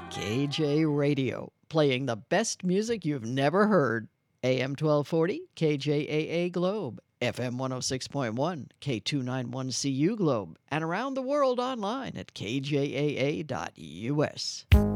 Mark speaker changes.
Speaker 1: KJ Radio, playing the best music you've never heard. AM 1240, KJAA Globe, FM 106.1, K291CU Globe, and around the world online at kjaa.us.